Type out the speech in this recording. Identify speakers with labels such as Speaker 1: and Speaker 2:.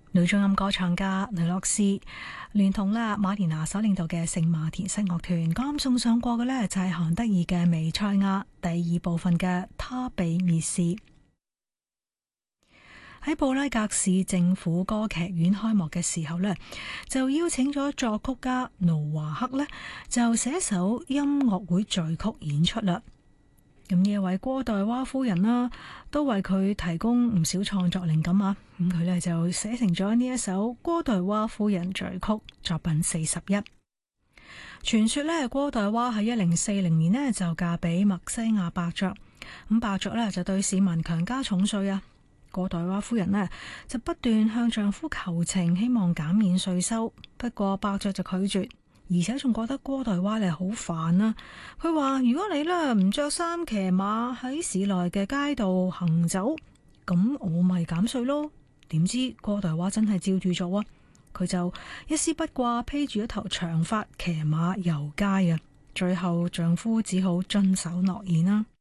Speaker 1: 女中音歌唱家雷諾斯聯同馬連拿所領導嘅聖馬田室樂團，啱送上過嘅呢就係韓德爾嘅《彌賽亞》第二部分嘅他被蔑視。喺布拉格市政府歌劇院開幕嘅時候呢，就邀請咗作曲家盧華克呢，就寫首音樂會序曲演出啦。咁呢一位戈代娃夫人啦，都為佢提供唔少創作靈感啊！咁佢呢就寫成咗呢一首戈代娃夫人序曲作品41。傳說呢，戈代娃喺1040年呢就嫁俾麥西亞伯爵，咁伯爵呢就對市民強加重稅啊！戈代娃夫人呢就不斷向丈夫求情，希望減免稅收，不過伯爵就拒絕。而且仲覺得戈代娃你好煩啊！佢話如果你呢唔着衫騎馬喺市內嘅街道行走，咁我咪減稅咯。點知戈代娃真係照住做啊！佢就一絲不掛披住一頭長髮騎馬遊街啊！最後丈夫只好遵守諾言啦。